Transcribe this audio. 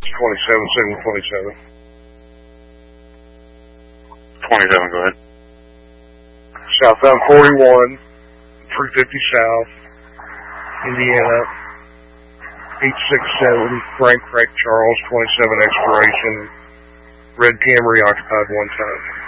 27, signal 27. 27, go ahead. Southbound 41, 350 South, Indiana, 8670, Frank Craig Charles, 27 expiration, red Camry occupied one time.